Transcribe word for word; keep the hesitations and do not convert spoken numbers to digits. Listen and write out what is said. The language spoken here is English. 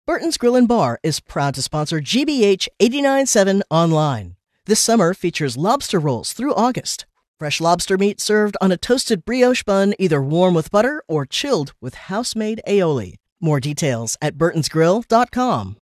Burton's Grill and Bar is proud to sponsor G B H eighty-nine point seven Online. This summer features lobster rolls through August. Fresh lobster meat served on a toasted brioche bun, either warm with butter or chilled with house-made aioli. More details at burtons grill dot com.